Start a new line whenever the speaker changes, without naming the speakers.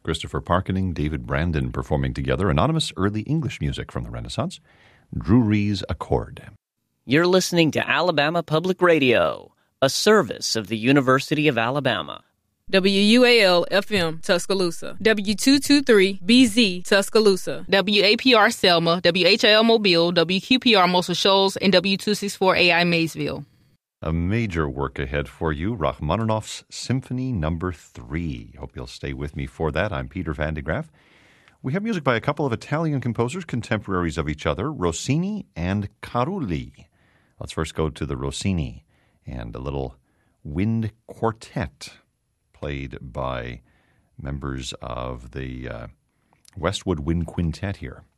Christopher Parkening, David Brandon performing together anonymous early English music from the Renaissance, Drury's Accord.
You're listening to Alabama Public Radio, a service of the University of Alabama.
WUAL-FM, Tuscaloosa. W223-BZ, Tuscaloosa. WAPR Selma, WHIL Mobile, WQPR Muscle Shoals, and W264AI Maysville.
A major work ahead for you, Rachmaninoff's Symphony No. 3. Hope you'll stay with me for that. I'm Peter Van de Graaff. We have music by a couple of Italian composers, contemporaries of each other, Rossini and Carulli. Let's first go to the Rossini and a little wind quartet played by members of the Westwood Wind Quintet here.